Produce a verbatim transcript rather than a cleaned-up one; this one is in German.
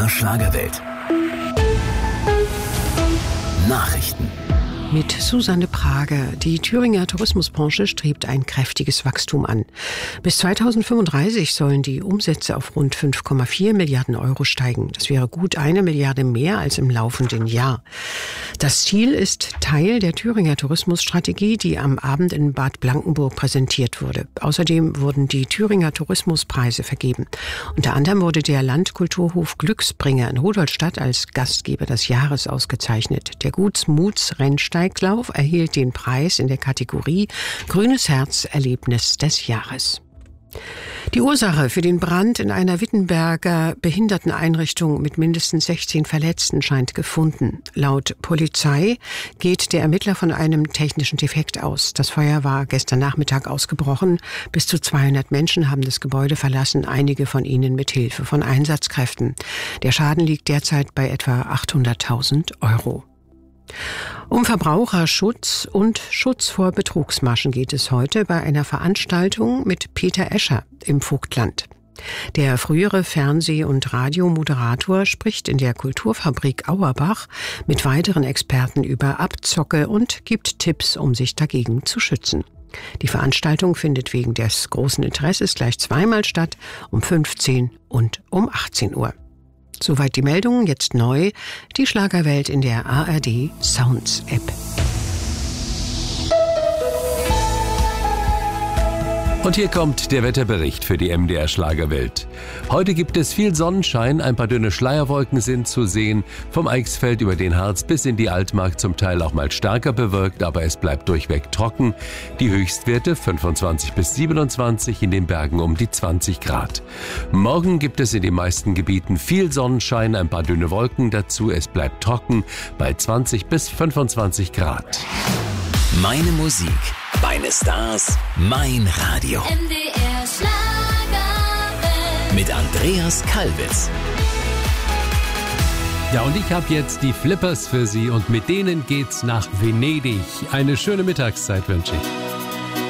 R Schlagerwelt. Nachrichten. Mit Susanne Prager. Die Thüringer Tourismusbranche strebt ein kräftiges Wachstum an. Bis zweitausendfünfunddreißig sollen die Umsätze auf rund fünf Komma vier Milliarden Euro steigen. Das wäre gut eine Milliarde mehr als im laufenden Jahr. Das Ziel ist Teil der Thüringer Tourismusstrategie, die am Abend in Bad Blankenburg präsentiert wurde. Außerdem wurden die Thüringer Tourismuspreise vergeben. Unter anderem wurde der Landkulturhof Glücksbringer in Rudolstadt als Gastgeber des Jahres ausgezeichnet. Der Gutsmuts-Rennsteiglauf erhielt den Preis in der Kategorie Grünes Herz Erlebnis des Jahres. Die Ursache für den Brand in einer Wittenberger Behinderteneinrichtung mit mindestens sechzehn Verletzten scheint gefunden. Laut Polizei geht der Ermittler von einem technischen Defekt aus. Das Feuer war gestern Nachmittag ausgebrochen. Bis zu zweihundert Menschen haben das Gebäude verlassen, einige von ihnen mit Hilfe von Einsatzkräften. Der Schaden liegt derzeit bei etwa achthunderttausend Euro. Um Verbraucherschutz und Schutz vor Betrugsmaschen geht es heute bei einer Veranstaltung mit Peter Escher im Vogtland. Der frühere Fernseh- und Radiomoderator spricht in der Kulturfabrik Auerbach mit weiteren Experten über Abzocke und gibt Tipps, um sich dagegen zu schützen. Die Veranstaltung findet wegen des großen Interesses gleich zweimal statt, um fünfzehn und um achtzehn Uhr. Soweit die Meldungen, jetzt neu, die Schlagerwelt in der A R D Sounds App. Und hier kommt der Wetterbericht für die M D R Schlagerwelt. Heute gibt es viel Sonnenschein, ein paar dünne Schleierwolken sind zu sehen. Vom Eichsfeld über den Harz bis in die Altmark zum Teil auch mal stärker bewölkt, aber es bleibt durchweg trocken. Die Höchstwerte fünfundzwanzig bis siebenundzwanzig, in den Bergen um die zwanzig Grad. Morgen gibt es in den meisten Gebieten viel Sonnenschein, ein paar dünne Wolken dazu. Es bleibt trocken bei zwanzig bis fünfundzwanzig Grad. Meine Musik, meine Stars, mein Radio. M D R Schlagerwelt. Mit Andreas Kalbitz. Ja, und ich habe jetzt die Flippers für Sie und mit denen geht's nach Venedig. Eine schöne Mittagszeit wünsche ich.